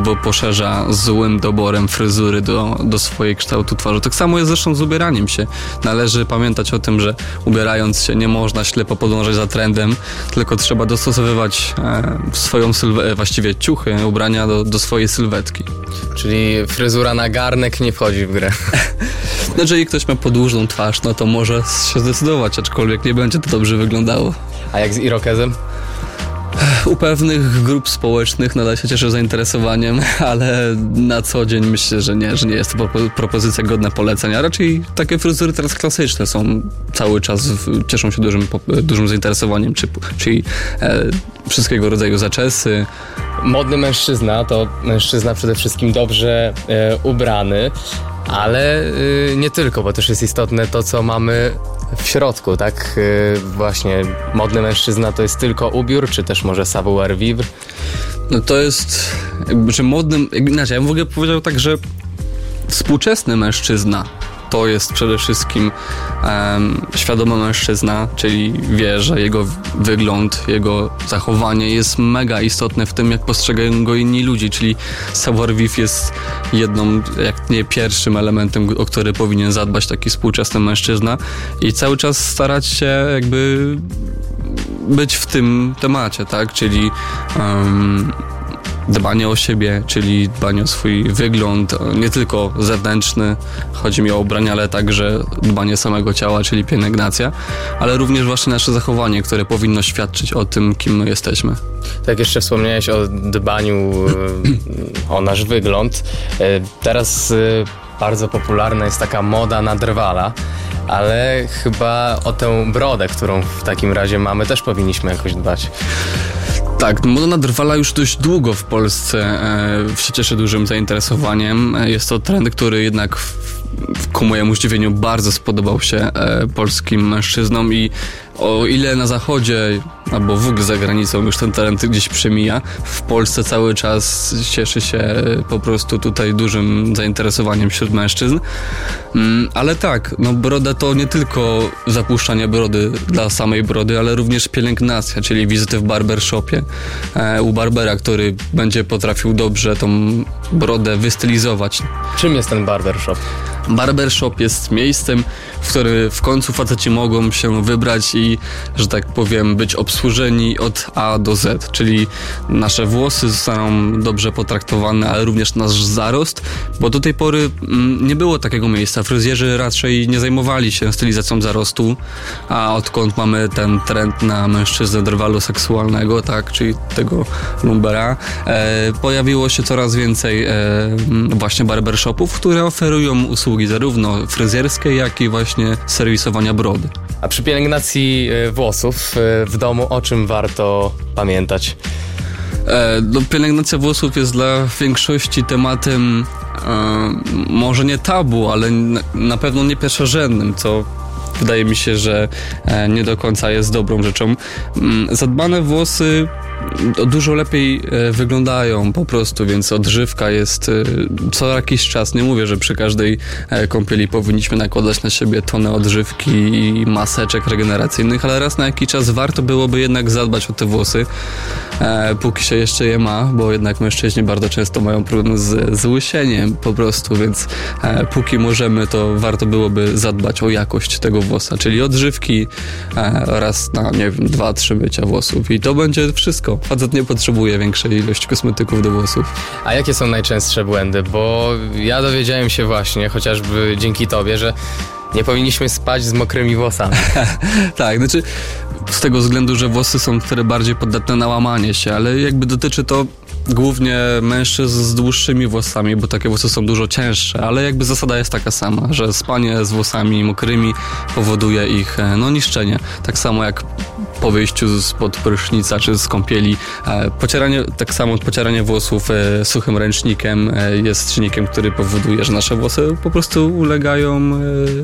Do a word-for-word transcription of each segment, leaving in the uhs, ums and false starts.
albo poszerza złym doborem fryzury do, do swojej kształtu twarzy. Tak samo jest zresztą z ubieraniem się. Należy pamiętać o tym, że ubierając się nie można ślepo podążać za trendem, tylko trzeba dostosowywać e, swoją sylwetkę, właściwie ciuchy, ubrania do, do swojej sylwetki. Czyli fryzura na garnek nie wchodzi w grę. No, jeżeli ktoś ma podłużną twarz, no to może się zdecydować, aczkolwiek nie będzie to dobrze wyglądało. A jak z irokezem? U pewnych grup społecznych nadal się cieszę zainteresowaniem, ale na co dzień myślę, że nie, że nie jest to propo- propozycja godna polecenia. Raczej takie fryzury teraz klasyczne są cały czas, w, cieszą się dużym, dużym zainteresowaniem, czy, czyli e, wszystkiego rodzaju zaczesy. Modny mężczyzna to mężczyzna przede wszystkim dobrze e, ubrany, ale y, nie tylko, bo też jest istotne to, co mamy w środku, tak? Y, właśnie modny mężczyzna to jest tylko ubiór, czy też może savoir vivre? No to jest, jakby, że modnym, jakby, inaczej, ja bym w ogóle powiedział tak, że współczesny mężczyzna to jest przede wszystkim um, świadomy mężczyzna, czyli wie, że jego wygląd, jego zachowanie jest mega istotne w tym, jak postrzegają go inni ludzie, czyli savoir-vivre jest jedną, jak nie pierwszym elementem, o który powinien zadbać taki współczesny mężczyzna i cały czas starać się jakby być w tym temacie, tak, czyli um, dbanie o siebie, czyli dbanie o swój wygląd, nie tylko zewnętrzny, chodzi mi o ubrania, ale także dbanie samego ciała, czyli pielęgnacja, ale również właśnie nasze zachowanie, które powinno świadczyć o tym, kim my jesteśmy. Tak, jeszcze wspomniałeś o dbaniu o nasz wygląd. Teraz bardzo popularna jest taka moda na drwala, ale chyba o tę brodę, którą w takim razie mamy, też powinniśmy jakoś dbać. Tak, moda na drwala już dość długo w Polsce e, się cieszy dużym zainteresowaniem. Jest to trend, który jednak w, w, ku mojemu zdziwieniu bardzo spodobał się e, polskim mężczyznom i o ile na zachodzie albo w ogóle za granicą już ten trend gdzieś przemija, w Polsce cały czas cieszy się po prostu tutaj dużym zainteresowaniem wśród mężczyzn. Mm, ale tak, no broda to nie tylko zapuszczanie brody dla samej brody, ale również pielęgnacja, czyli wizyty w barbershopie e, u barbera, który będzie potrafił dobrze tą brodę wystylizować. Czym jest ten barbershop? Barbershop jest miejscem, w którym w końcu faceci mogą się wybrać i, że tak powiem, być obsłużeni od A do Z, czyli nasze włosy zostaną dobrze potraktowane, ale również nasz zarost, bo do tej pory mm, nie było takiego miejsca. Fryzjerzy raczej nie zajmowali się stylizacją zarostu, a odkąd mamy ten trend na mężczyznę drwalu seksualnego, tak, czyli tego lumbera, e, pojawiło się coraz więcej e, właśnie barbershopów, które oferują usługi zarówno fryzjerskie, jak i właśnie serwisowania brody. A przy pielęgnacji włosów w domu o czym warto pamiętać? E, no, pielęgnacja włosów jest dla większości tematem e, może nie tabu, ale na, na pewno nie pierwszorzędnym, co wydaje mi się, że e, nie do końca jest dobrą rzeczą. Mm, zadbane włosy dużo lepiej e, wyglądają po prostu, więc odżywka jest e, co jakiś czas, nie mówię, że przy każdej e, kąpieli powinniśmy nakładać na siebie tonę odżywki i maseczek regeneracyjnych, ale raz na jakiś czas warto byłoby jednak zadbać o te włosy, e, póki się jeszcze je ma, bo jednak mężczyźni bardzo często mają problem z, z łysieniem po prostu, więc e, póki możemy, to warto byłoby zadbać o jakość tego włosa, czyli odżywki e, oraz na, nie wiem, dwa, trzy mycia włosów i to będzie wszystko. Facet nie potrzebuje większej ilości kosmetyków do włosów. A jakie są najczęstsze błędy? Bo ja dowiedziałem się właśnie, chociażby dzięki tobie, że nie powinniśmy spać z mokrymi włosami. Tak, znaczy z tego względu, że włosy są wtedy bardziej podatne na łamanie się, ale jakby dotyczy to głównie mężczyzn z dłuższymi włosami, bo takie włosy są dużo cięższe, ale jakby zasada jest taka sama, że spanie z włosami mokrymi powoduje ich no, niszczenie. Tak samo jak po wyjściu spod prysznica czy z kąpieli. Pocieranie, tak samo pocieranie włosów suchym ręcznikiem jest czynnikiem, który powoduje, że nasze włosy po prostu ulegają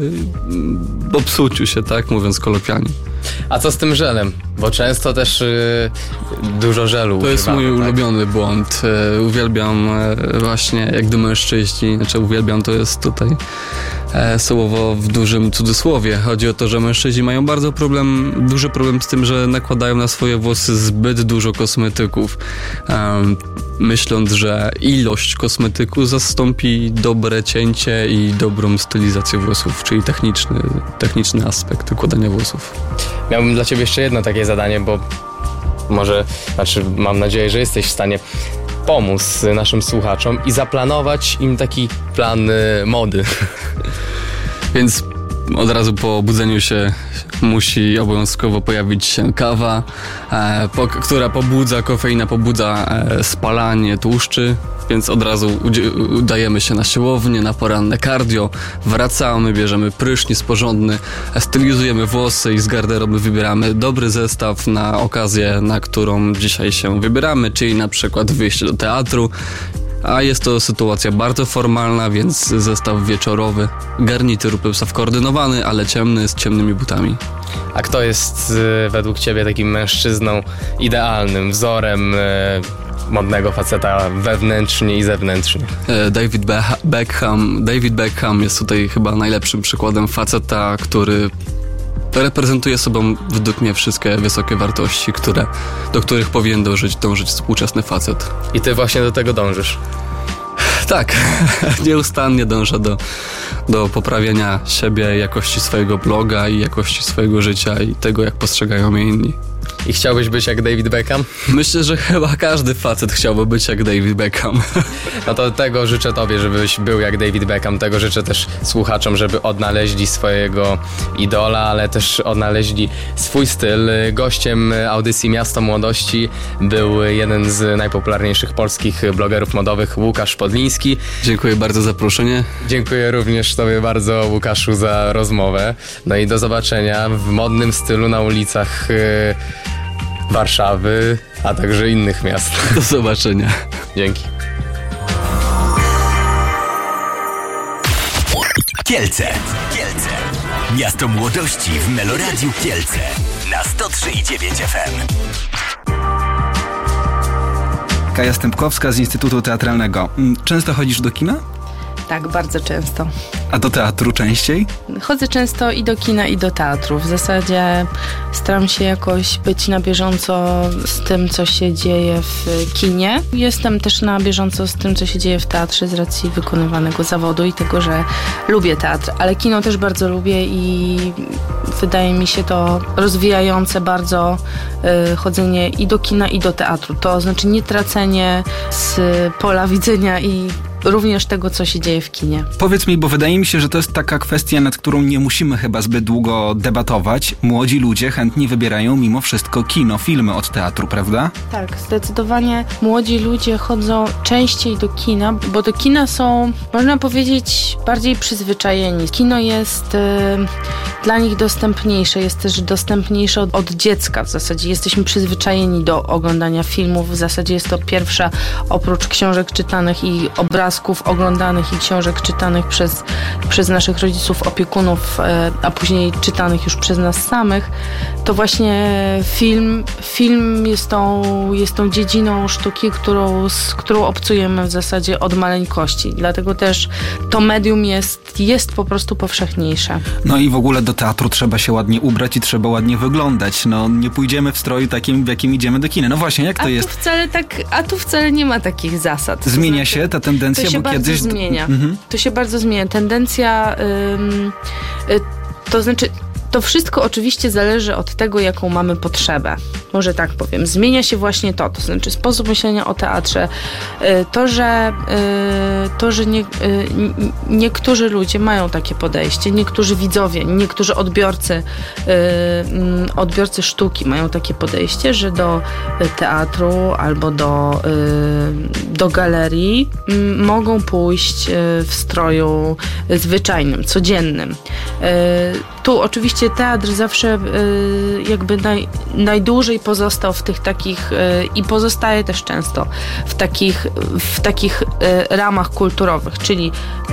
popsuciu się, tak mówiąc kolokwialnie. A co z tym żelem? Bo często też y, dużo żelu To jest używamy, mój tak? ulubiony błąd. E, uwielbiam e, właśnie, jak gdy mężczyźni, znaczy uwielbiam, to jest tutaj e, słowo w dużym cudzysłowie. Chodzi o to, że mężczyźni mają bardzo problem, duży problem z tym, że nakładają na swoje włosy zbyt dużo kosmetyków, e, myśląc, że ilość kosmetyku zastąpi dobre cięcie i dobrą stylizację włosów, czyli techniczny, techniczny aspekt układania włosów. Miałbym dla ciebie jeszcze jedno takie zadanie, bo może, znaczy mam nadzieję, że jesteś w stanie pomóc naszym słuchaczom i zaplanować im taki plan y, mody. Więc od razu po obudzeniu się musi obowiązkowo pojawić się kawa, e, po, która pobudza, kofeina pobudza e, spalanie tłuszczy, więc od razu udzie- udajemy się na siłownię, na poranne cardio, wracamy, bierzemy prysznic porządny, stylizujemy włosy i z garderoby wybieramy dobry zestaw na okazję, na którą dzisiaj się wybieramy, czyli na przykład wyjście do teatru. A jest to sytuacja bardzo formalna, więc zestaw wieczorowy, garnitur pełsa koordynowany, ale ciemny, z ciemnymi butami. A kto jest y, według ciebie takim mężczyzną idealnym, wzorem y, modnego faceta wewnętrznie i zewnętrznie? David Be- Beckham. David Beckham jest tutaj chyba najlepszym przykładem faceta, który reprezentuje sobą według mnie wszystkie wysokie wartości, które, do których powinien dążyć, dążyć współczesny facet. I ty właśnie do tego dążysz? Tak, nieustannie dążę do, do poprawienia siebie, jakości swojego bloga i jakości swojego życia i tego, jak postrzegają mnie inni. I chciałbyś być jak David Beckham? Myślę, że chyba każdy facet chciałby być jak David Beckham. No to tego życzę tobie, żebyś był jak David Beckham. Tego życzę też słuchaczom, żeby odnaleźli swojego idola, ale też odnaleźli swój styl. Gościem audycji Miasto Młodości był jeden z najpopularniejszych polskich blogerów modowych, Łukasz Podliński. Dziękuję bardzo za zaproszenie. Dziękuję również tobie bardzo, Łukaszu, za rozmowę. No i do zobaczenia w modnym stylu na ulicach Warszawy, a także innych miast. Do zobaczenia. Dzięki. Kielce. Kielce. Miasto Młodości w Meloradiu Kielce na sto trzy i dziewięć F M. Kaja Stępkowska z Instytutu Teatralnego. Często chodzisz do kina? Tak, bardzo często. A do teatru częściej? Chodzę często i do kina, i do teatru. W zasadzie staram się jakoś być na bieżąco z tym, co się dzieje w kinie. Jestem też na bieżąco z tym, co się dzieje w teatrze z racji wykonywanego zawodu i tego, że lubię teatr. Ale kino też bardzo lubię i wydaje mi się to rozwijające bardzo y, chodzenie i do kina, i do teatru. To znaczy nie tracenie z pola widzenia i również tego, co się dzieje w kinie. Powiedz mi, bo wydaje mi się, że to jest taka kwestia, nad którą nie musimy chyba zbyt długo debatować. Młodzi ludzie chętnie wybierają mimo wszystko kino, filmy od teatru, prawda? Tak, zdecydowanie młodzi ludzie chodzą częściej do kina, bo do kina są, można powiedzieć, bardziej przyzwyczajeni. Kino jest y, dla nich dostępniejsze, jest też dostępniejsze od, od dziecka w zasadzie. Jesteśmy przyzwyczajeni do oglądania filmów. W zasadzie jest to pierwsza, oprócz książek czytanych i obrazów, oglądanych i książek czytanych przez, przez naszych rodziców, opiekunów, a później czytanych już przez nas samych, to właśnie film, film jest tą, jest tą dziedziną sztuki, którą, z którą obcujemy w zasadzie od maleńkości. Dlatego też to medium jest, jest po prostu powszechniejsze. No i w ogóle do teatru trzeba się ładnie ubrać i trzeba ładnie wyglądać. No nie pójdziemy w stroju takim, w jakim idziemy do kina. No właśnie, jak to a jest? Tu wcale tak, a tu wcale nie ma takich zasad. Zmienia to znaczy, się ta tendencja, to się bo bardzo kiedyś... zmienia. Mhm. To się bardzo zmienia. Tendencja, ym, y, to znaczy, to wszystko oczywiście zależy od tego, jaką mamy potrzebę. Może tak powiem. Zmienia się właśnie to, to znaczy sposób myślenia o teatrze. Y, to, że, y, to, że nie, y, niektórzy ludzie mają takie podejście, niektórzy widzowie, niektórzy odbiorcy, y, y, odbiorcy sztuki mają takie podejście, że do teatru albo do, y, do galerii y, mogą pójść y, w stroju zwyczajnym, codziennym. Y, tu oczywiście teatr zawsze y, jakby naj, najdłużej pozostał w tych takich y, i pozostaje też często w takich, w takich y, ramach kulturowych, czyli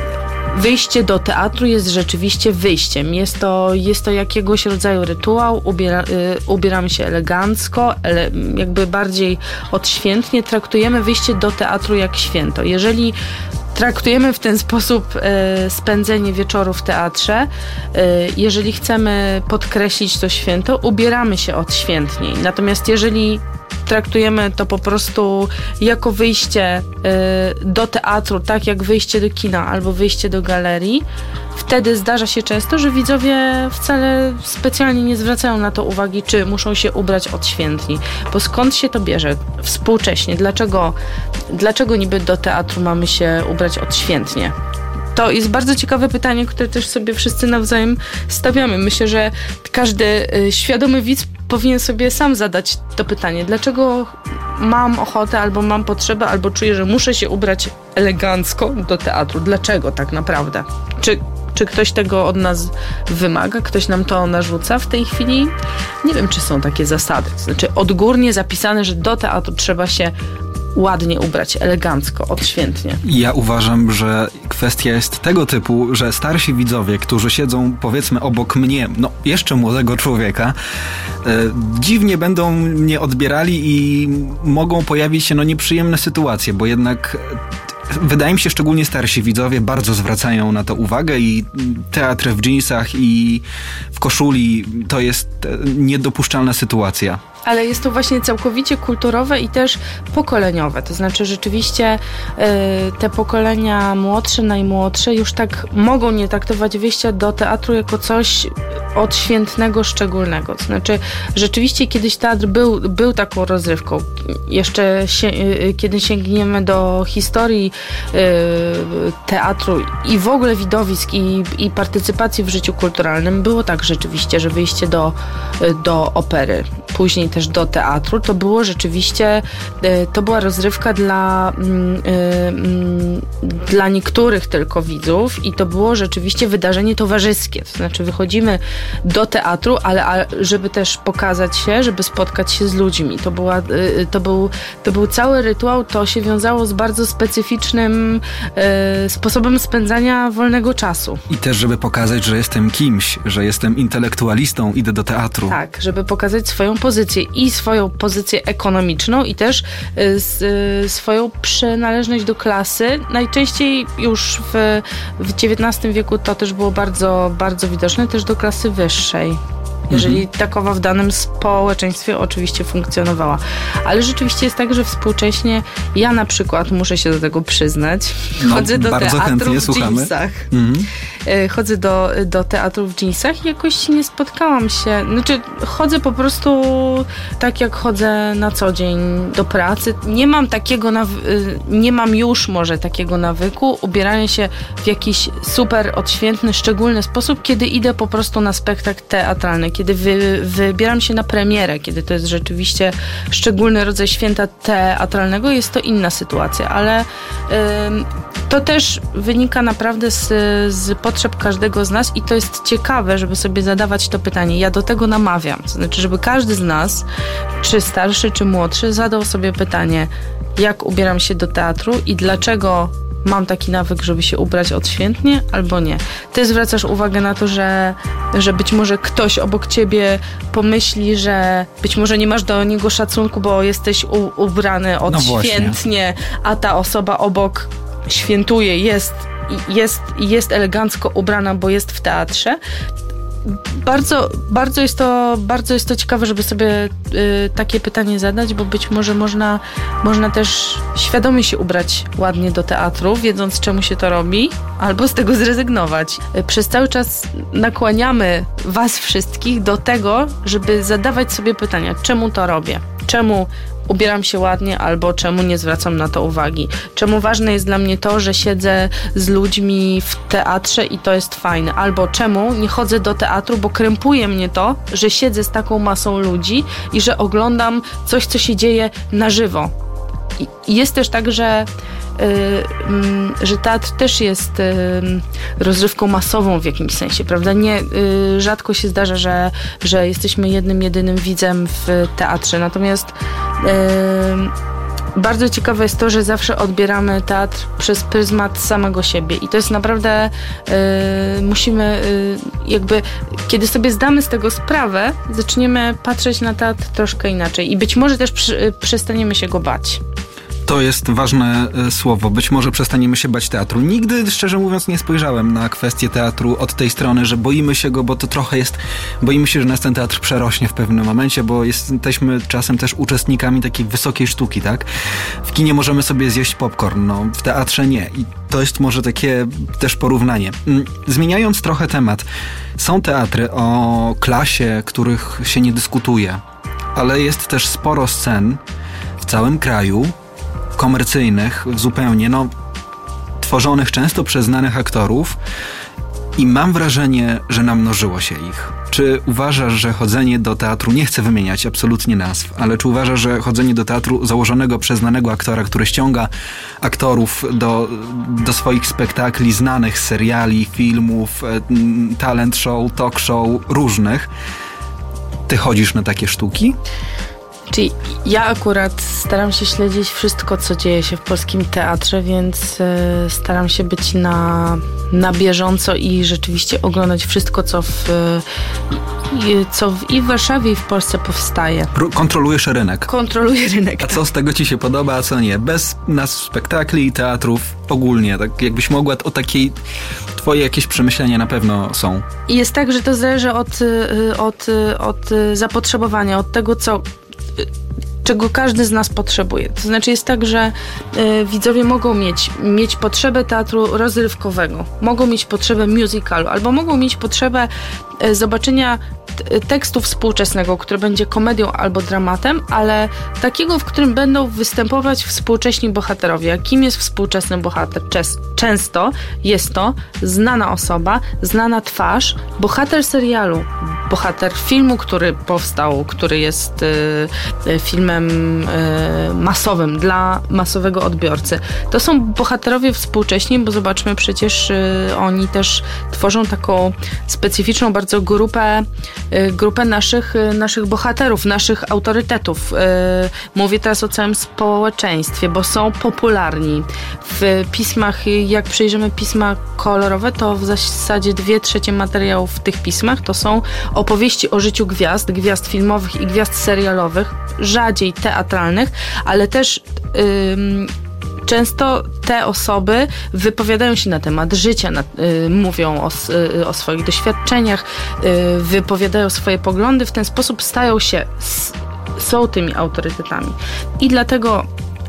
wyjście do teatru jest rzeczywiście wyjściem. Jest to, jest to jakiegoś rodzaju rytuał, ubiera, y, ubieramy się elegancko, ele, jakby bardziej odświętnie, traktujemy wyjście do teatru jak święto. Jeżeli traktujemy w ten sposób y, spędzenie wieczoru w teatrze, y, jeżeli chcemy podkreślić to święto, ubieramy się odświętniej. Natomiast jeżeli traktujemy to po prostu jako wyjście y, do teatru, tak jak wyjście do kina albo wyjście do galerii, wtedy zdarza się często, że widzowie wcale specjalnie nie zwracają na to uwagi, czy muszą się ubrać odświętnie. Bo skąd się to bierze współcześnie? Dlaczego, dlaczego niby do teatru mamy się ubrać odświętnie? To jest bardzo ciekawe pytanie, które też sobie wszyscy nawzajem stawiamy. Myślę, że każdy y, świadomy widz powinien sobie sam zadać to pytanie. Dlaczego mam ochotę, albo mam potrzebę, albo czuję, że muszę się ubrać elegancko do teatru? Dlaczego tak naprawdę? Czy, czy ktoś tego od nas wymaga? Ktoś nam to narzuca w tej chwili? Nie wiem, czy są takie zasady. Znaczy odgórnie zapisane, że do teatru trzeba się ładnie ubrać, elegancko, odświętnie. Ja uważam, że kwestia jest tego typu, że starsi widzowie, którzy siedzą powiedzmy obok mnie, no jeszcze młodego człowieka, e, dziwnie będą mnie odbierali i mogą pojawić się no nieprzyjemne sytuacje, bo jednak wydaje mi się, szczególnie starsi widzowie bardzo zwracają na to uwagę i teatr w dżinsach i w koszuli to jest niedopuszczalna sytuacja. Ale jest to właśnie całkowicie kulturowe i też pokoleniowe. To znaczy rzeczywiście y, te pokolenia młodsze, najmłodsze już tak mogą nie traktować wyjścia do teatru jako coś odświętnego, szczególnego. To znaczy rzeczywiście kiedyś teatr był, był taką rozrywką. Jeszcze się, y, kiedy sięgniemy do historii y, teatru i w ogóle widowisk i, i partycypacji w życiu kulturalnym, było tak rzeczywiście, że wyjście do, do opery, później też do teatru, to było rzeczywiście, to była rozrywka dla, dla niektórych tylko widzów i to było rzeczywiście wydarzenie towarzyskie. To znaczy wychodzimy do teatru, ale żeby też pokazać się, żeby spotkać się z ludźmi. To, była, to, był, to był cały rytuał, to się wiązało z bardzo specyficznym sposobem spędzania wolnego czasu. I też, żeby pokazać, że jestem kimś, że jestem intelektualistą, idę do teatru. Tak, żeby pokazać swoją pozycję i swoją pozycję ekonomiczną i też y, y, swoją przynależność do klasy. Najczęściej już w, w dziewiętnastym wieku to też było bardzo, bardzo widoczne, też do klasy wyższej. Jeżeli mhm. takowa w danym społeczeństwie oczywiście funkcjonowała. Ale rzeczywiście jest tak, że współcześnie ja na przykład muszę się do tego przyznać. No, chodzę do teatru w słuchamy. dżinsach. Mhm. Chodzę do, do teatru w dżinsach i jakoś nie spotkałam się. Znaczy chodzę po prostu tak jak chodzę na co dzień do pracy. Nie mam takiego nawy- nie mam już może takiego nawyku ubierania się w jakiś super odświętny, szczególny sposób, kiedy idę po prostu na spektakl teatralny, kiedy wy, wybieram się na premierę, kiedy to jest rzeczywiście szczególny rodzaj święta teatralnego, jest to inna sytuacja, ale ym, to też wynika naprawdę z, z potrzeb każdego z nas i to jest ciekawe, żeby sobie zadawać to pytanie. Ja do tego namawiam. To znaczy, żeby każdy z nas, czy starszy, czy młodszy, zadał sobie pytanie, jak ubieram się do teatru i dlaczego mam taki nawyk, żeby się ubrać odświętnie, albo nie. Ty zwracasz uwagę na to, że, że być może ktoś obok ciebie pomyśli, że być może nie masz do niego szacunku, bo jesteś u, ubrany odświętnie, no a ta osoba obok świętuje, jest, jest, jest elegancko ubrana, bo jest w teatrze. Bardzo, bardzo, jest to, bardzo jest to ciekawe, żeby sobie y, takie pytanie zadać, bo być może można, można też świadomie się ubrać ładnie do teatru, wiedząc czemu się to robi, albo z tego zrezygnować. Y, przez cały czas nakłaniamy was wszystkich do tego, żeby zadawać sobie pytania, czemu to robię, czemu ubieram się ładnie, albo czemu nie zwracam na to uwagi. Czemu ważne jest dla mnie to, że siedzę z ludźmi w teatrze i to jest fajne. Albo czemu nie chodzę do teatru, bo krępuje mnie to, że siedzę z taką masą ludzi i że oglądam coś, co się dzieje na żywo. I jest też tak, że Yy, że teatr też jest yy, rozrywką masową w jakimś sensie, prawda? Nie, yy, rzadko się zdarza, że, że jesteśmy jednym, jedynym widzem w teatrze. Natomiast yy, bardzo ciekawe jest to, że zawsze odbieramy teatr przez pryzmat samego siebie i to jest naprawdę yy, musimy yy, jakby, kiedy sobie zdamy z tego sprawę, zaczniemy patrzeć na teatr troszkę inaczej i być może też przy, przestaniemy się go bać. To jest ważne e, słowo. Być może przestaniemy się bać teatru. Nigdy, szczerze mówiąc, nie spojrzałem na kwestię teatru od tej strony, że boimy się go, bo to trochę jest... Boimy się, że nas ten teatr przerośnie w pewnym momencie, bo jesteśmy czasem też uczestnikami takiej wysokiej sztuki, tak? W kinie możemy sobie zjeść popcorn, no w teatrze nie. I to jest może takie też porównanie. Zmieniając trochę temat, są teatry o klasie, których się nie dyskutuje, ale jest też sporo scen w całym kraju, komercyjnych, zupełnie, no, tworzonych często przez znanych aktorów i mam wrażenie, że namnożyło się ich. Czy uważasz, że chodzenie do teatru, nie chcę wymieniać absolutnie nazw, ale czy uważasz, że chodzenie do teatru założonego przez znanego aktora, który ściąga aktorów do, do swoich spektakli, znanych z seriali, filmów, talent show, talk show, różnych, ty chodzisz na takie sztuki? Czyli ja akurat staram się śledzić wszystko, co dzieje się w polskim teatrze, więc y, staram się być na, na bieżąco i rzeczywiście oglądać wszystko, co w, y, co w, i w Warszawie, i w Polsce powstaje. Kontrolujesz rynek. Kontroluję rynek. A co z tego ci się podoba, a co nie? Bez nas spektakli i teatrów ogólnie, tak jakbyś mogła o takiej... Twoje jakieś przemyślenia na pewno są. I jest tak, że to zależy od, od, od zapotrzebowania, od tego, co... czego każdy z nas potrzebuje. To znaczy jest tak, że y, widzowie mogą mieć, mieć potrzebę teatru rozrywkowego, mogą mieć potrzebę musicalu, albo mogą mieć potrzebę y, zobaczenia t- tekstu współczesnego, który będzie komedią albo dramatem, ale takiego, w którym będą występować współcześni bohaterowie. Kim jest współczesny bohater? Czes- często jest to znana osoba, znana twarz, bohater serialu, bohater filmu, który powstał, który jest y, y, filmem y, masowym dla masowego odbiorcy. To są bohaterowie współcześni, bo zobaczmy, przecież y, oni też tworzą taką specyficzną bardzo grupę, y, grupę naszych, y, naszych bohaterów, naszych autorytetów. Y, mówię teraz o całym społeczeństwie, bo są popularni. W pismach, jak przejrzymy pisma kolorowe, to w zasadzie dwie trzecie materiałów w tych pismach to są opowieści o życiu gwiazd, gwiazd filmowych i gwiazd serialowych, rzadziej teatralnych, ale też ym, często te osoby wypowiadają się na temat życia, na, y, mówią o, y, o swoich doświadczeniach, y, wypowiadają swoje poglądy, w ten sposób stają się, s, są tymi autorytetami. I dlatego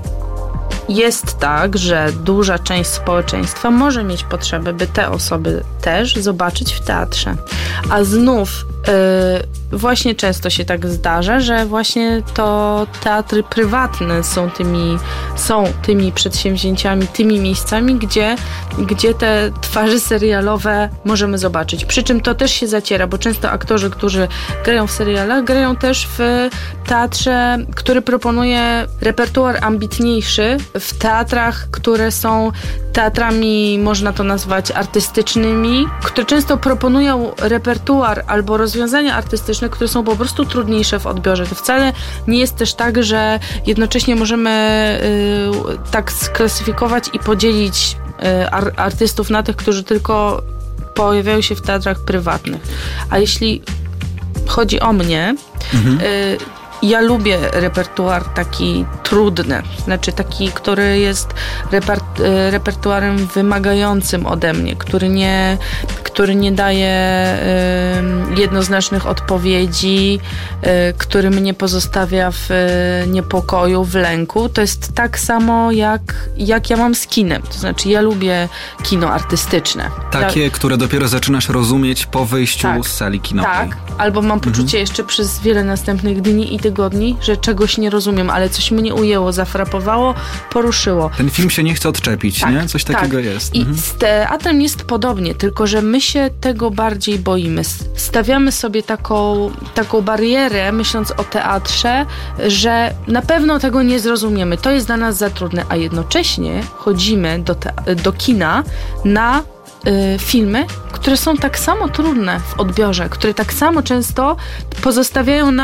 jest tak, że duża część społeczeństwa może mieć potrzebę, by te osoby też zobaczyć w teatrze. A znów yy, właśnie często się tak zdarza, że właśnie to teatry prywatne są tymi, są tymi przedsięwzięciami, tymi miejscami, gdzie, gdzie te twarze serialowe możemy zobaczyć. Przy czym to też się zaciera, bo często aktorzy, którzy grają w serialach, grają też w teatrze, który proponuje repertuar ambitniejszy, w teatrach, które są teatrami, można to nazwać artystycznymi, które często proponują repertuar albo rozwiązania artystyczne, które są po prostu trudniejsze w odbiorze. To wcale nie jest też tak, że jednocześnie możemy y, tak sklasyfikować i podzielić y, ar, artystów na tych, którzy tylko pojawiają się w teatrach prywatnych. A jeśli chodzi o mnie, mhm. y, ja lubię repertuar taki trudny, znaczy taki, który jest reper- repertuarem wymagającym ode mnie, który nie, który nie daje y, jednoznacznych odpowiedzi, y, który mnie pozostawia w y, niepokoju, w lęku. To jest tak samo jak, jak ja mam z kinem. To znaczy ja lubię kino artystyczne. Takie, ja... które dopiero zaczynasz rozumieć po wyjściu tak, z sali kinowej. Tak, albo mam poczucie mhm. jeszcze przez wiele następnych dni i tygodni, że czegoś nie rozumiem, ale coś mnie ujęło, zafrapowało, poruszyło. Ten film się nie chce odczepić, tak, nie? Coś takiego tak. jest. I mhm. z teatrem jest podobnie, tylko że my się tego bardziej boimy. Stawiamy sobie taką, taką barierę, myśląc o teatrze, że na pewno tego nie zrozumiemy. To jest dla nas za trudne, a jednocześnie chodzimy do, te- do kina na y, filmy, które są tak samo trudne w odbiorze, które tak samo często pozostawiają nas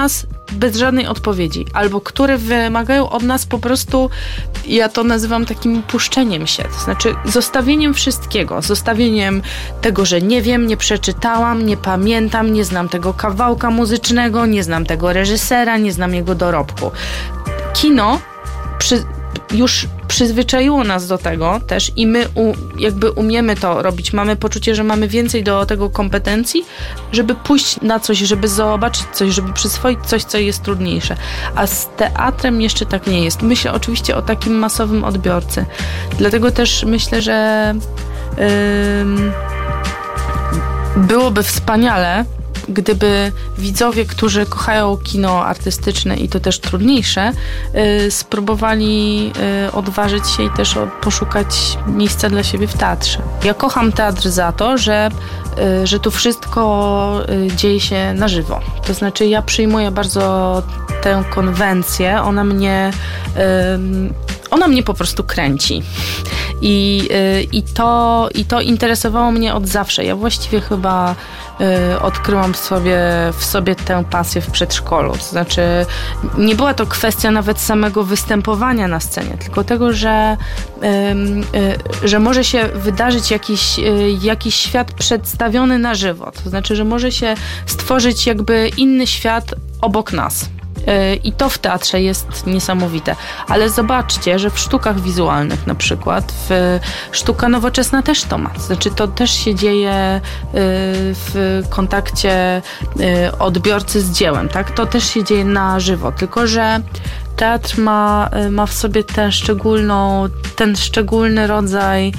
bez żadnej odpowiedzi, albo które wymagają od nas po prostu, ja to nazywam takim puszczeniem się, to znaczy zostawieniem wszystkiego, zostawieniem tego, że nie wiem, nie przeczytałam, nie pamiętam, nie znam tego kawałka muzycznego, nie znam tego reżysera, nie znam jego dorobku. Kino przy, już przyzwyczaiło nas do tego też i my u, jakby umiemy to robić. Mamy poczucie, że mamy więcej do tego kompetencji, żeby pójść na coś, żeby zobaczyć coś, żeby przyswoić coś, co jest trudniejsze. A z teatrem jeszcze tak nie jest. Myślę oczywiście o takim masowym odbiorcy. Dlatego też myślę, że yy, byłoby wspaniale, gdyby widzowie, którzy kochają kino artystyczne i to też trudniejsze, yy, spróbowali yy, odważyć się i też o, poszukać miejsca dla siebie w teatrze. Ja kocham teatr za to, że, yy, że tu wszystko yy, dzieje się na żywo. To znaczy ja przyjmuję bardzo tę konwencję, ona mnie yy, ona mnie po prostu kręci. I, yy, i, to, I to interesowało mnie od zawsze. Ja właściwie chyba yy, odkryłam sobie, w sobie tę pasję w przedszkolu. To znaczy, nie była to kwestia nawet samego występowania na scenie, tylko tego, że, yy, yy, że może się wydarzyć jakiś, yy, jakiś świat przedstawiony na żywo. To znaczy, że może się stworzyć jakby inny świat obok nas. I to w teatrze jest niesamowite. Ale zobaczcie, że w sztukach wizualnych na przykład, w sztuka nowoczesna też to ma. Znaczy to też się dzieje w kontakcie odbiorcy z dziełem, tak? To też się dzieje na żywo, tylko że teatr ma, ma w sobie tę szczególną, ten szczególny rodzaj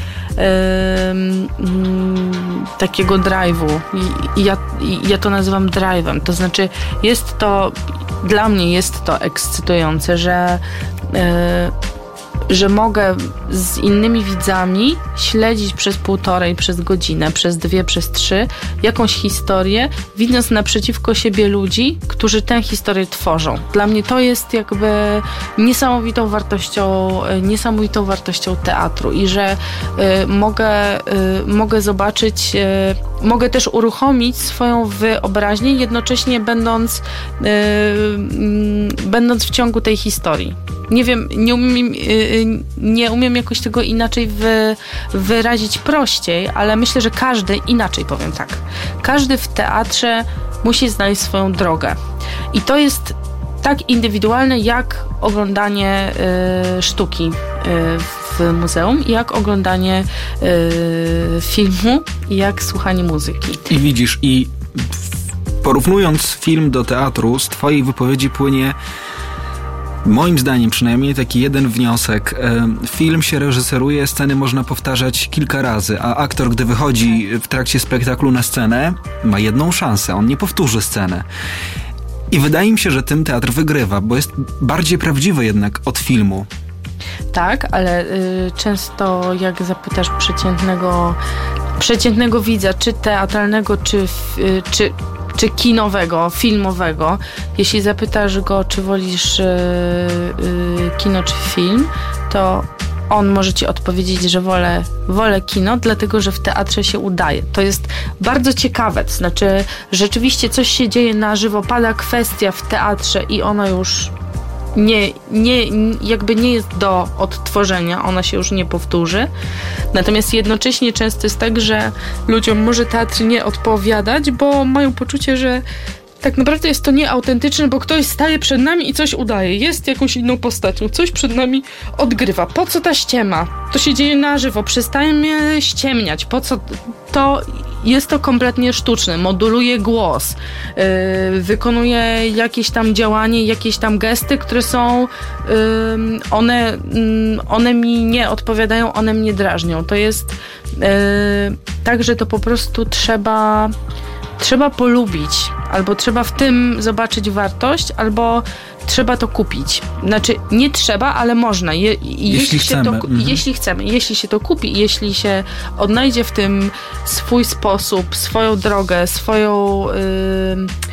um, takiego drive'u. I, i ja, i ja to nazywam drive'em. To znaczy jest to, dla mnie jest to ekscytujące, że yy, że mogę z innymi widzami śledzić przez półtorej, przez godzinę, przez dwie, przez trzy jakąś historię, widząc naprzeciwko siebie ludzi, którzy tę historię tworzą. Dla mnie to jest jakby niesamowitą wartością, niesamowitą wartością teatru i że y, mogę, y, mogę zobaczyć, y, mogę też uruchomić swoją wyobraźnię, jednocześnie będąc, y, y, będąc w ciągu tej historii. Nie wiem, nie umiem, nie umiem jakoś tego inaczej wy, wyrazić prościej, ale myślę, że każdy, inaczej powiem tak, każdy w teatrze musi znaleźć swoją drogę. I to jest tak indywidualne, jak oglądanie y, sztuki y, w muzeum, jak oglądanie y, filmu, jak słuchanie muzyki. I widzisz, i porównując film do teatru, z twojej wypowiedzi płynie, moim zdaniem przynajmniej, taki jeden wniosek. Film się reżyseruje, sceny można powtarzać kilka razy, a aktor, gdy wychodzi w trakcie spektaklu na scenę, ma jedną szansę, on nie powtórzy sceny. I wydaje mi się, że tym teatr wygrywa, bo jest bardziej prawdziwy jednak od filmu. Tak, ale y, często jak zapytasz przeciętnego, przeciętnego widza, czy teatralnego, czy, y, czy czy kinowego, filmowego. Jeśli zapytasz go, czy wolisz yy, yy, kino czy film, to on może ci odpowiedzieć, że wolę, wolę kino, dlatego że w teatrze się udaje. To jest bardzo ciekawe, to znaczy rzeczywiście coś się dzieje na żywo, pada kwestia w teatrze i ona już nie, nie, jakby nie jest do odtworzenia, ona się już nie powtórzy. Natomiast jednocześnie często jest tak, że ludziom może teatr nie odpowiadać, bo mają poczucie, że tak naprawdę jest to nieautentyczne, bo ktoś staje przed nami i coś udaje. Jest jakąś inną postacią, coś przed nami odgrywa. Po co ta ściema? To się dzieje na żywo. Przestańmy ściemniać. Po co? To jest to kompletnie sztuczne. Moduluje głos. Yy, wykonuje jakieś tam działanie, jakieś tam gesty, które są yy, one, yy, one mi nie odpowiadają, one mnie drażnią. To jest yy, tak, że to po prostu trzeba trzeba polubić, albo trzeba w tym zobaczyć wartość, albo trzeba to kupić. Znaczy, nie trzeba, ale można. Je, jeśli, jeśli, chcemy. Się to, mhm. jeśli chcemy. Jeśli się to kupi, jeśli się odnajdzie w tym swój sposób, swoją drogę, swoją, yy,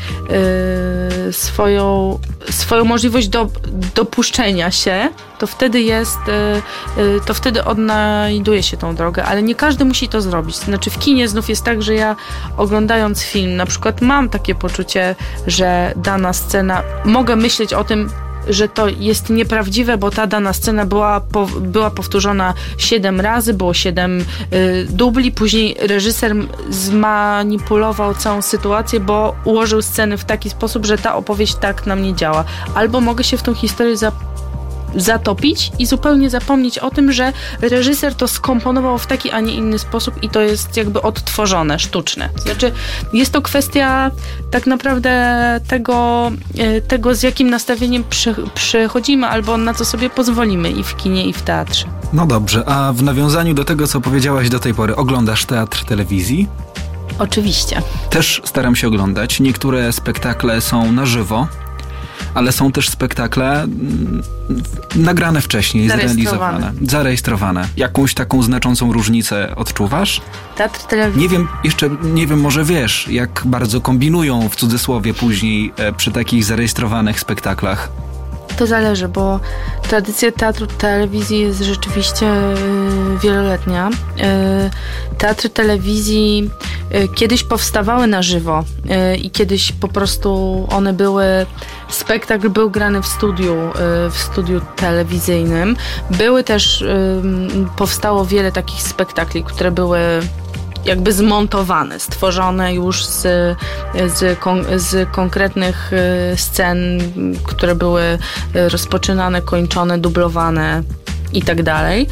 yy, swoją, swoją możliwość do, dopuszczenia się, to wtedy jest, yy, yy, to wtedy odnajduje się tą drogę, ale nie każdy musi to zrobić. Znaczy w kinie znów jest tak, że ja oglądając film, na przykład mam takie poczucie, że dana scena, mogę myśleć o tym, że to jest nieprawdziwe, bo ta dana scena była, po, była powtórzona siedem razy, było siedem y, dubli, później reżyser zmanipulował całą sytuację, bo ułożył sceny w taki sposób, że ta opowieść tak na mnie działa. Albo mogę się w tą historię za zatopić i zupełnie zapomnieć o tym, że reżyser to skomponował w taki, a nie inny sposób i to jest jakby odtworzone, sztuczne. Znaczy, jest to kwestia tak naprawdę tego, tego z jakim nastawieniem przy, przychodzimy albo na co sobie pozwolimy i w kinie, i w teatrze. No dobrze, a w nawiązaniu do tego, co powiedziałaś do tej pory, oglądasz teatr telewizji? Oczywiście. Też staram się oglądać. Niektóre spektakle są na żywo, ale są też spektakle mm, nagrane wcześniej, zrealizowane, zarejestrowane. Jakąś taką znaczącą różnicę odczuwasz? Teatr telewizji. Nie wiem, jeszcze nie wiem, może wiesz, jak bardzo kombinują w cudzysłowie później e, przy takich zarejestrowanych spektaklach. To zależy, bo tradycja teatru telewizji jest rzeczywiście y, wieloletnia. Y, teatry telewizji y, kiedyś powstawały na żywo y, i kiedyś po prostu one były, spektakl był grany w studiu, y, w studiu telewizyjnym. Były też, y, powstało wiele takich spektakli, które były jakby zmontowane, stworzone już z, z, kon, z konkretnych scen, które były rozpoczynane, kończone, dublowane i tak dalej.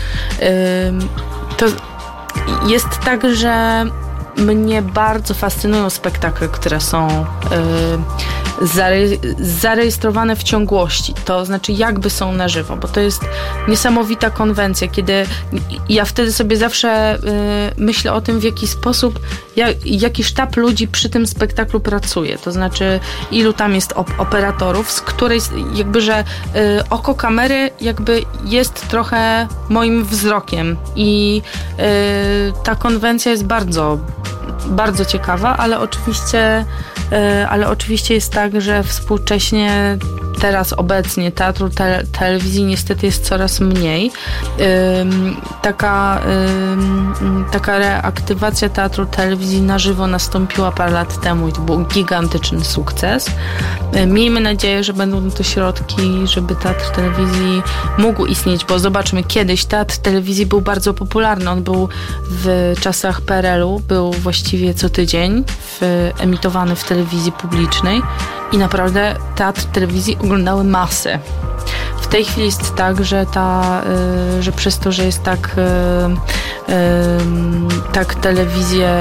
To jest tak, że mnie bardzo fascynują spektakle, które są y, zare- zarejestrowane w ciągłości. To znaczy jakby są na żywo, bo to jest niesamowita konwencja, kiedy ja wtedy sobie zawsze y, myślę o tym, w jaki sposób, jak, jaki sztab ludzi przy tym spektaklu pracuje. To znaczy ilu tam jest op- operatorów, z której jakby, że y, oko kamery jakby jest trochę moim wzrokiem i y, ta konwencja jest bardzo bardzo ciekawa, ale oczywiście, ale oczywiście jest tak, że współcześnie teraz obecnie teatru te, telewizji niestety jest coraz mniej. Taka, taka reaktywacja teatru telewizji na żywo nastąpiła parę lat temu i to był gigantyczny sukces. Miejmy nadzieję, że będą to środki, żeby teatr telewizji mógł istnieć, bo zobaczmy, kiedyś teatr telewizji był bardzo popularny. On był w czasach P R L u, był właściwie co tydzień w, emitowany w telewizji publicznej i naprawdę teatr telewizji oglądały masy. W tej chwili jest tak, że, ta, y, że przez to, że jest tak, y, y, tak telewizje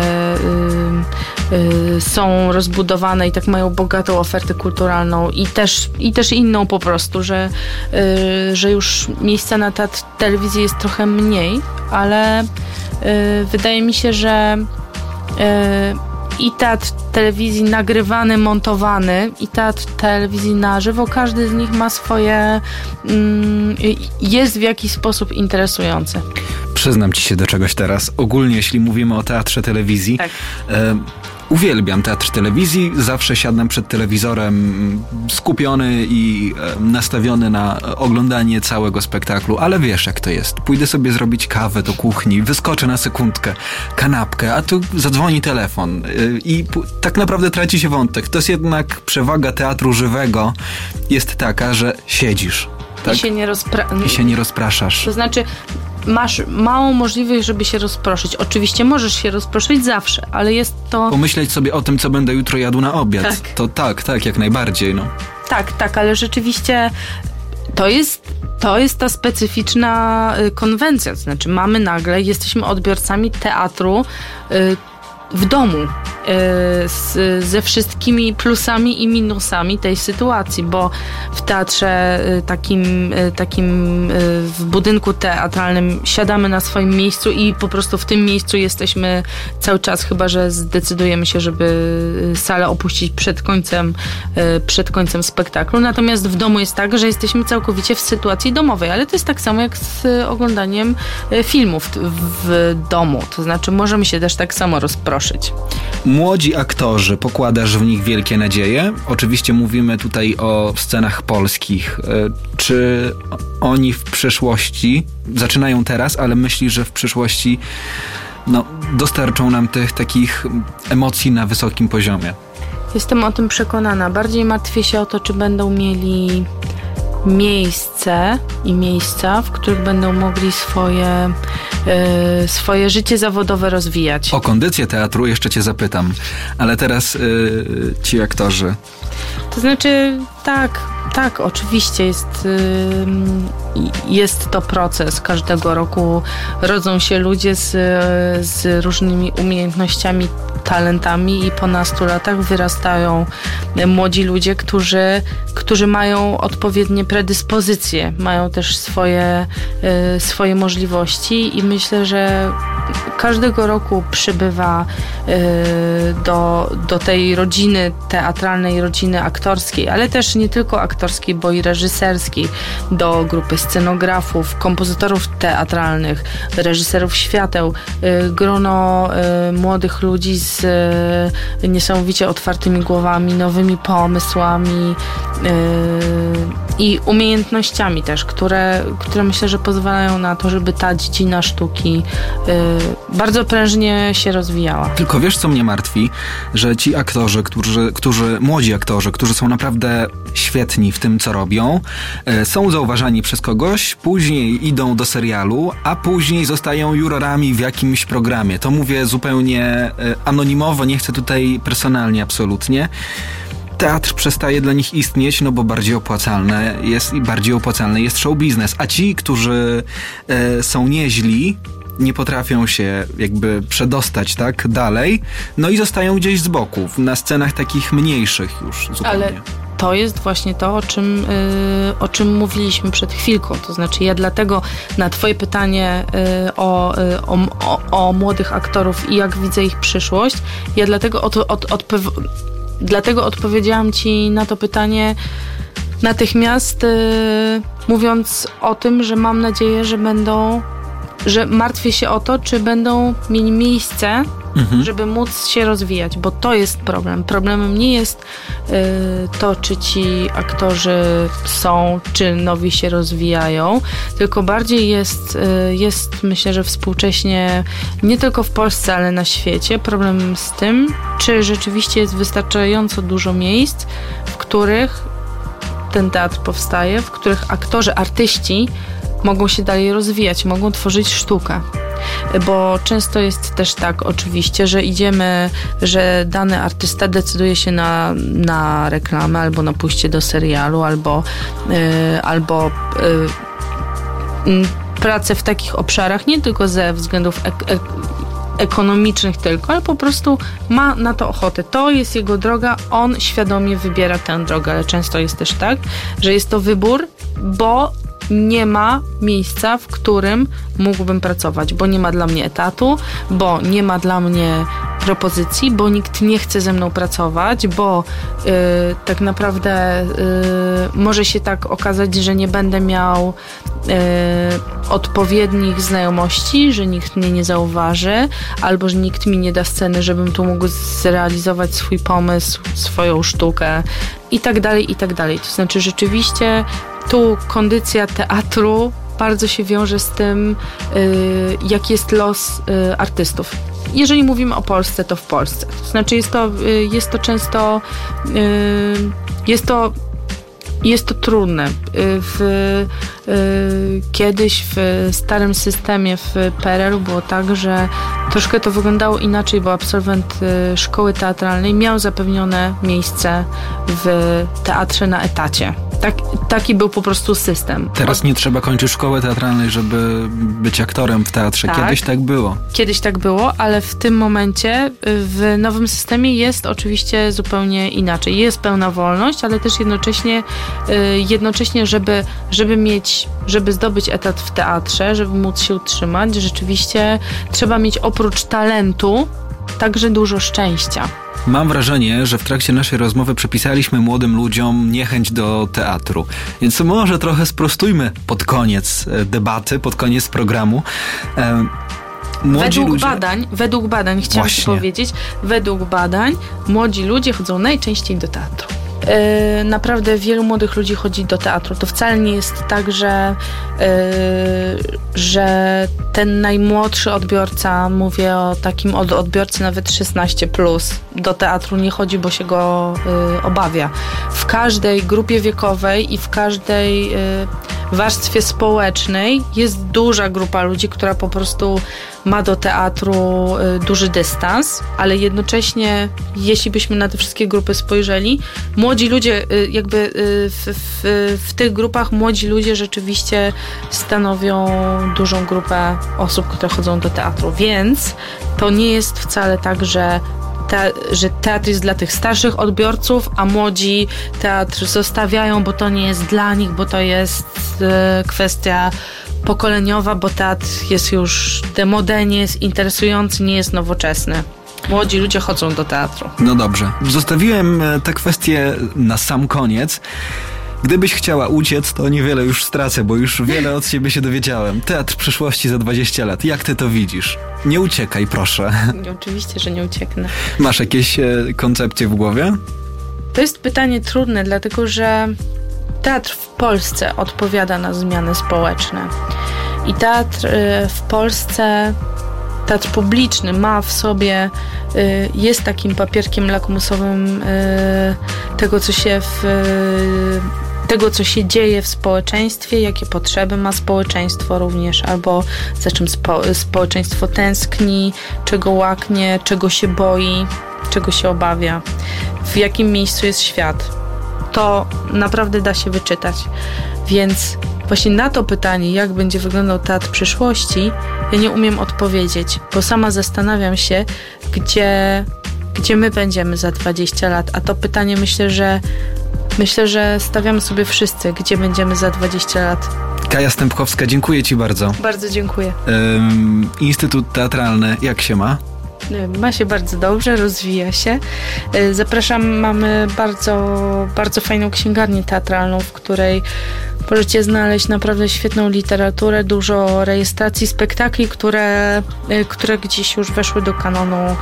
y, y, są rozbudowane i tak mają bogatą ofertę kulturalną i też, i też inną po prostu, że, y, że już miejsca na teatr telewizji jest trochę mniej, ale y, wydaje mi się, że y, i teatr telewizji nagrywany, montowany i teatr telewizji na żywo, każdy z nich ma swoje, mm, jest w jakiś sposób interesujący. Przyznam ci się do czegoś teraz. Ogólnie, jeśli mówimy o teatrze telewizji, tak. e, uwielbiam teatr telewizji. Zawsze siadam przed telewizorem skupiony i e, nastawiony na oglądanie całego spektaklu, ale wiesz jak to jest. Pójdę sobie zrobić kawę do kuchni, wyskoczę na sekundkę, kanapkę, a tu zadzwoni telefon e, i p- tak naprawdę traci się wątek. To jest jednak przewaga teatru żywego jest taka, że siedzisz. Tak? I się nie rozpra- I się nie rozpraszasz. To znaczy masz małą możliwość, żeby się rozproszyć. Oczywiście możesz się rozproszyć zawsze, ale jest to... Pomyśleć sobie o tym, co będę jutro jadł na obiad. Tak. To tak, tak, jak najbardziej. No. Tak, tak, ale rzeczywiście to jest, to jest ta specyficzna konwencja. To znaczy mamy nagle, jesteśmy odbiorcami teatru y, w domu y, z, ze wszystkimi plusami i minusami tej sytuacji, bo w teatrze y, takim, y, takim y, w budynku teatralnym siadamy na swoim miejscu i po prostu w tym miejscu jesteśmy cały czas, chyba że zdecydujemy się, żeby salę opuścić przed końcem, y, przed końcem spektaklu. Natomiast w domu jest tak, że jesteśmy całkowicie w sytuacji domowej, ale to jest tak samo jak z oglądaniem filmów w, w domu. To znaczy możemy się też tak samo rozproszyć. Młodzi aktorzy, pokładasz w nich wielkie nadzieje. Oczywiście mówimy tutaj o scenach polskich. Czy oni w przyszłości, zaczynają teraz, ale myślisz, że w przyszłości no, dostarczą nam tych takich emocji na wysokim poziomie? Jestem o tym przekonana. Bardziej martwię się o to, czy będą mieli miejsce i miejsca, w których będą mogli swoje, yy, swoje życie zawodowe rozwijać. O kondycję teatru jeszcze cię zapytam, ale teraz yy, ci aktorzy. To znaczy, tak, tak, oczywiście jest, yy, jest to proces. Każdego roku rodzą się ludzie z, z różnymi umiejętnościami, talentami i po nastu latach wyrastają młodzi ludzie, którzy, którzy mają odpowiednie predyspozycje, mają też swoje, y, swoje możliwości i myślę, że każdego roku przybywa y, do, do tej rodziny teatralnej, rodziny aktorskiej, ale też nie tylko aktorskiej, bo i reżyserskiej, do grupy scenografów, kompozytorów teatralnych, reżyserów świateł, y, grono y, młodych ludzi z y, niesamowicie otwartymi głowami, nowymi pomysłami y, i umiejętnościami też, które, które myślę, że pozwalają na to, żeby ta dziedzina sztuki y, bardzo prężnie się rozwijała. Tylko wiesz, co mnie martwi? Że ci aktorzy, którzy, którzy młodzi aktorzy, którzy są naprawdę świetni w tym, co robią, y, są zauważani przez kogoś, później idą do serialu, a później zostają jurorami w jakimś programie. To mówię zupełnie y, anonimowo, nie chcę tutaj personalnie absolutnie. Teatr przestaje dla nich istnieć, no bo bardziej opłacalne jest i bardziej opłacalny jest show biznes, a ci, którzy e, są nieźli, nie potrafią się jakby przedostać tak dalej, no i zostają gdzieś z boku, na scenach takich mniejszych już zupełnie. Ale to jest właśnie to, o czym, yy, o czym mówiliśmy przed chwilką. To znaczy ja dlatego na twoje pytanie yy, o, yy, o, o, o młodych aktorów i jak widzę ich przyszłość, ja dlatego od, od, odp- Dlatego odpowiedziałam ci na to pytanie natychmiast, yy, mówiąc o tym, że mam nadzieję, że będą, że martwię się o to, czy będą mieli miejsce, mhm. żeby móc się rozwijać, bo to jest problem. Problemem nie jest yy, to, czy ci aktorzy są, czy nowi się rozwijają, tylko bardziej jest, yy, jest myślę, że współcześnie nie tylko w Polsce, ale na świecie problem z tym, czy rzeczywiście jest wystarczająco dużo miejsc, w których ten teatr powstaje, w których aktorzy, artyści mogą się dalej rozwijać, mogą tworzyć sztukę. Bo często jest też tak oczywiście, że idziemy, że dany artysta decyduje się na, na reklamę albo na pójście do serialu, albo, yy, albo yy, pracę w takich obszarach, nie tylko ze względów ek- ek- ekonomicznych tylko, ale po prostu ma na to ochotę. To jest jego droga, on świadomie wybiera tę drogę, ale często jest też tak, że jest to wybór, bo nie ma miejsca, w którym mógłbym pracować, bo nie ma dla mnie etatu, bo nie ma dla mnie propozycji, bo nikt nie chce ze mną pracować, bo yy, tak naprawdę yy, może się tak okazać, że nie będę miał yy, odpowiednich znajomości, że nikt mnie nie zauważy, albo że nikt mi nie da sceny, żebym tu mógł zrealizować swój pomysł, swoją sztukę i tak dalej, i tak dalej. To znaczy rzeczywiście tu kondycja teatru bardzo się wiąże z tym, yy, jaki jest los yy, artystów. Jeżeli mówimy o Polsce, to w Polsce. To znaczy jest to, yy, jest to często yy, jest to jest to trudne. W, y, kiedyś w starym systemie w P R L u było tak, że troszkę to wyglądało inaczej, bo absolwent y, szkoły teatralnej miał zapewnione miejsce w teatrze na etacie. Tak, taki był po prostu system. Teraz Od... nie trzeba kończyć szkoły teatralnej, żeby być aktorem w teatrze. Tak. Kiedyś tak było. Kiedyś tak było, ale w tym momencie w nowym systemie jest oczywiście zupełnie inaczej. Jest pełna wolność, ale też jednocześnie jednocześnie, żeby, żeby mieć, żeby zdobyć etat w teatrze, żeby móc się utrzymać, rzeczywiście trzeba mieć oprócz talentu także dużo szczęścia. Mam wrażenie, że w trakcie naszej rozmowy przypisaliśmy młodym ludziom niechęć do teatru. Więc może trochę sprostujmy pod koniec debaty, pod koniec programu. młodzi według ludzie... badań, według badań chciałam ci powiedzieć, według badań młodzi ludzie chodzą najczęściej do teatru. Yy, naprawdę wielu młodych ludzi chodzi do teatru. To wcale nie jest tak, że, yy, że ten najmłodszy odbiorca, mówię o takim od, odbiorcy nawet szesnaście plus, do teatru nie chodzi, bo się go yy, obawia. W każdej grupie wiekowej i w każdej yy, warstwie społecznej jest duża grupa ludzi, która po prostu ma do teatru y, duży dystans, ale jednocześnie, jeśli byśmy na te wszystkie grupy spojrzeli, młodzi ludzie, y, jakby y, w, w, w tych grupach młodzi ludzie rzeczywiście stanowią dużą grupę osób, które chodzą do teatru, więc to nie jest wcale tak, że Te, że teatr jest dla tych starszych odbiorców, a młodzi teatr zostawiają, bo to nie jest dla nich, bo to jest y, kwestia pokoleniowa, bo teatr jest już demode, nie jest interesujący, nie jest nowoczesny. Młodzi ludzie chodzą do teatru. No dobrze. Zostawiłem tę kwestię na sam koniec. Gdybyś chciała uciec, to niewiele już stracę, bo już wiele od ciebie się dowiedziałem. Teatr przyszłości za dwadzieścia lat. Jak ty to widzisz? Nie uciekaj, proszę. Oczywiście, że nie ucieknę. Masz jakieś e, koncepcje w głowie? To jest pytanie trudne, dlatego że teatr w Polsce odpowiada na zmiany społeczne. I teatr y, w Polsce, teatr publiczny ma w sobie, y, jest takim papierkiem lakmusowym y, tego, co się w... Y, tego, co się dzieje w społeczeństwie, jakie potrzeby ma społeczeństwo również, albo za czym spo, społeczeństwo tęskni, czego łaknie, czego się boi, czego się obawia, w jakim miejscu jest świat. To naprawdę da się wyczytać. Więc właśnie na to pytanie, jak będzie wyglądał teatr przyszłości, ja nie umiem odpowiedzieć, bo sama zastanawiam się, gdzie, gdzie my będziemy za dwadzieścia lat, a to pytanie myślę, że Myślę, że stawiamy sobie wszyscy, gdzie będziemy za dwadzieścia lat. Kaja Stępkowska, dziękuję ci bardzo. Bardzo dziękuję. Ym, Instytut Teatralny, jak się ma? Ma się bardzo dobrze, rozwija się. Zapraszam, mamy bardzo, bardzo fajną księgarnię teatralną, w której możecie znaleźć naprawdę świetną literaturę, dużo rejestracji spektakli, które, które gdzieś już weszły do kanonu,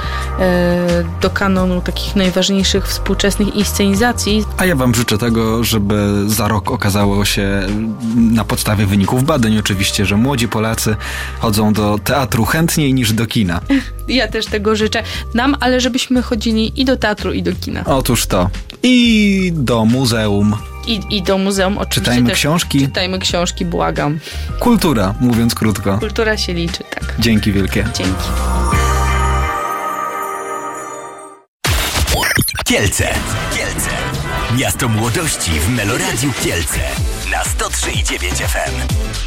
do kanonu takich najważniejszych współczesnych inscenizacji. A ja wam życzę tego, żeby za rok okazało się, na podstawie wyników badań oczywiście, że młodzi Polacy chodzą do teatru chętniej niż do kina. Ja też tego życzę nam, ale żebyśmy chodzili i do teatru, i do kina. Otóż to. I do muzeum. I, i do muzeum oczywiście. Czytajmy też. książki. Czytajmy książki, błagam. Kultura, mówiąc krótko. Kultura się liczy, tak. Dzięki wielkie. Dzięki. Kielce. Kielce. Miasto młodości w Meloradiu Kielce. Na sto trzy i dziewięć F M.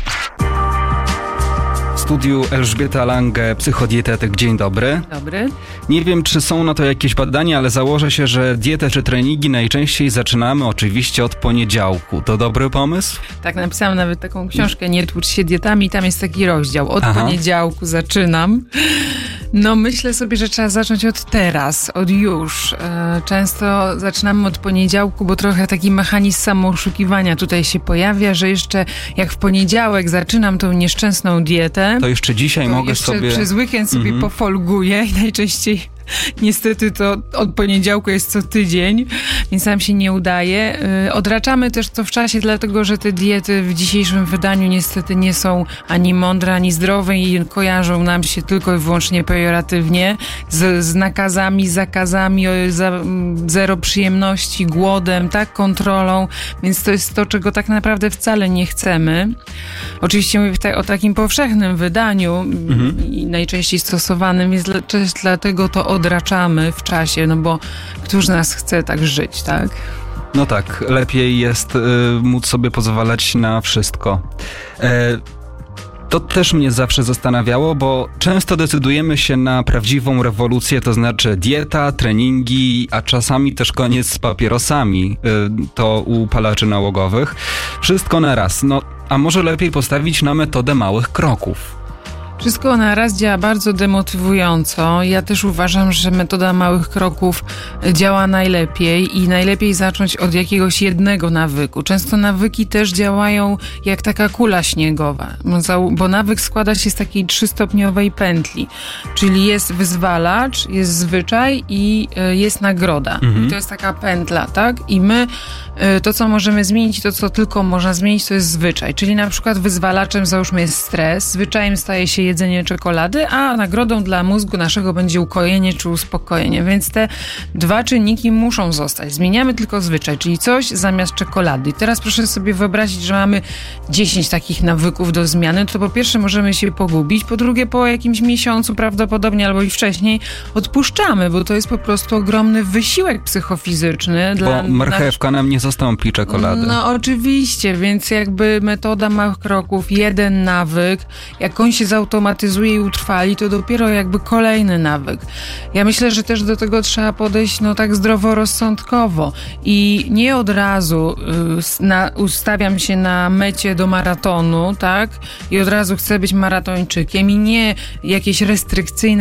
W studiu Elżbieta Lange, psychodietetyk. Dzień dobry. Dobry. Nie wiem, czy są na to jakieś badania, ale założę się, że dietę czy treningi najczęściej zaczynamy oczywiście od poniedziałku. To dobry pomysł? Tak, napisałam nawet taką książkę Nie tłucz się dietami. Tam jest taki rozdział. Od Aha. poniedziałku zaczynam. No myślę sobie, że trzeba zacząć od teraz, od już. Często zaczynamy od poniedziałku, bo trochę taki mechanizm samooszukiwania tutaj się pojawia, że jeszcze jak w poniedziałek zaczynam tą nieszczęsną dietę, To jeszcze dzisiaj to mogę jeszcze sobie... przez weekend sobie Mhm. pofolguję i najczęściej niestety to od poniedziałku jest co tydzień, więc nam się nie udaje. Yy, odraczamy też to w czasie, dlatego że te diety w dzisiejszym wydaniu niestety nie są ani mądre, ani zdrowe i kojarzą nam się tylko i wyłącznie pejoratywnie z, z nakazami, zakazami, o, za, zero przyjemności, głodem, tak, kontrolą, więc to jest to, czego tak naprawdę wcale nie chcemy. Oczywiście mówię ta, o takim powszechnym wydaniu mhm. i najczęściej stosowanym, więc dla, dlatego to odraczamy w czasie, no bo któż z nas chce tak żyć, tak? No tak, lepiej jest y, móc sobie pozwalać na wszystko. E, to też mnie zawsze zastanawiało, bo często decydujemy się na prawdziwą rewolucję, to znaczy dieta, treningi, a czasami też koniec z papierosami, y, to u palaczy nałogowych. Wszystko na raz. No, a może lepiej postawić na metodę małych kroków? Wszystko na raz działa bardzo demotywująco. Ja też uważam, że metoda małych kroków działa najlepiej i najlepiej zacząć od jakiegoś jednego nawyku. Często nawyki też działają jak taka kula śniegowa, bo nawyk składa się z takiej trzystopniowej pętli, czyli jest wyzwalacz, jest zwyczaj i jest nagroda. Mhm. I to jest taka pętla, tak? I my to, co możemy zmienić, to, co tylko można zmienić, to jest zwyczaj. Czyli na przykład wyzwalaczem, załóżmy, jest stres, zwyczajem staje się jedzenie czekolady, a nagrodą dla mózgu naszego będzie ukojenie czy uspokojenie. Więc te dwa czynniki muszą zostać. Zmieniamy tylko zwyczaj, czyli coś zamiast czekolady. I teraz proszę sobie wyobrazić, że mamy dziesięć takich nawyków do zmiany. To po pierwsze możemy się pogubić, po drugie po jakimś miesiącu prawdopodobnie albo i wcześniej odpuszczamy, bo to jest po prostu ogromny wysiłek psychofizyczny. Bo dla marchewka nam nie zastąpi czekolady. No oczywiście, więc jakby metoda małych kroków, jeden nawyk, jak on się zautomatyzuje i utrwali, to dopiero jakby kolejny nawyk. Ja myślę, że też do tego trzeba podejść no tak zdroworozsądkowo i nie od razu y, na, ustawiam się na mecie do maratonu, tak? I od razu chcę być maratończykiem i nie jakieś restrykcyjne